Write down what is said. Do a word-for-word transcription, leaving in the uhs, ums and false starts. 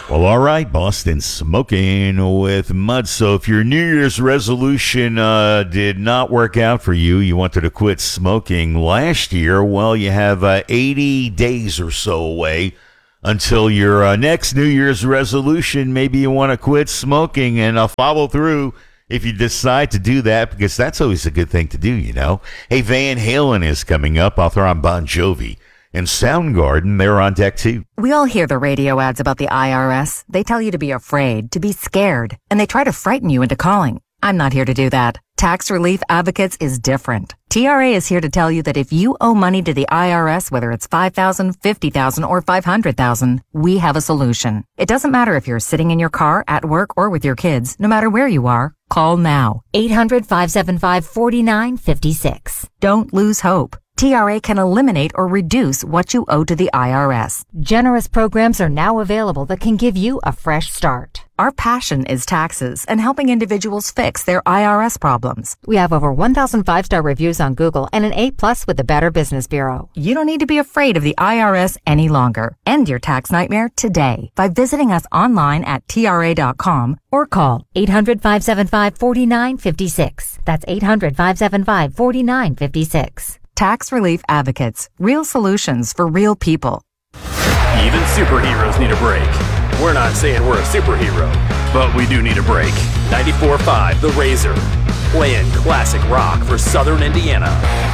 Well, all right, Boston Smoking with Mud. So if your New Year's resolution uh, did not work out for you, you wanted to quit smoking last year, well, you have uh, eighty days or so away until your uh, next New Year's resolution. Maybe you want to quit smoking and uh, follow through if you decide to do that, because that's always a good thing to do, you know. Hey, Van Halen is coming up. I'll throw on Bon Jovi. And Soundgarden, they're on deck too. We all hear the radio ads about the I R S. They tell you to be afraid, to be scared, and they try to frighten you into calling. I'm not here to do that. Tax Relief Advocates is different. T R A is here to tell you that if you owe money to the I R S, whether it's five thousand dollars, fifty thousand dollars, or five hundred thousand dollars, we have a solution. It doesn't matter if you're sitting in your car, at work, or with your kids. No matter where you are, call now. eight hundred, five seven five, four nine five six. Don't lose hope. T R A can eliminate or reduce what you owe to the I R S. Generous programs are now available that can give you a fresh start. Our passion is taxes and helping individuals fix their I R S problems. We have over one thousand five-star reviews on Google and an A plus with the Better Business Bureau. You don't need to be afraid of the I R S any longer. End your tax nightmare today by visiting us online at T R A dot com or call eight hundred, five seven five, four nine five six. That's eight hundred, five seven five, four nine five six. Tax Relief Advocates. Real solutions for real people. Even superheroes need a break. We're not saying we're a superhero, but we do need a break. ninety-four point five The Razor, playing classic rock for Southern Indiana.